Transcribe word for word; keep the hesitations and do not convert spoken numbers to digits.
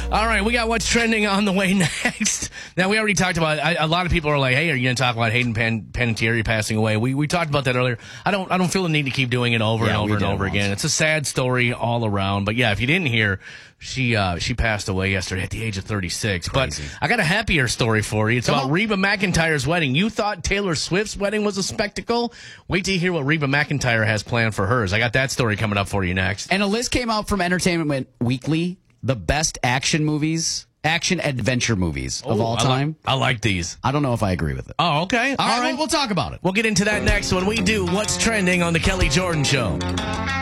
All right, we got what's trending on the way next. Now, we already talked about I, a lot of people are like, hey, are you going to talk about Hayden Pan- Panettiere passing away? We we talked about that earlier. I don't I don't feel the need to keep doing it over Yeah, and over we and did it over once. again. It's a sad story all around. But, yeah, if you didn't hear, she uh, she passed away yesterday at the age of thirty-six. Crazy. But I got a happier story for you. It's Come about on. Reba McEntire's wedding. You thought Taylor Swift's wedding was a spectacle? Wait till you hear what Reba McEntire has planned for hers. I got that story coming up for you next. And a list came out from Entertainment Weekly, the best action movies, action adventure movies of Oh, all I time. like, I like these. I don't know if I agree with it. Oh, okay. All right, We'll, we'll talk about it. We'll get into that next when we do What's Trending on The Kelly Jordan Show.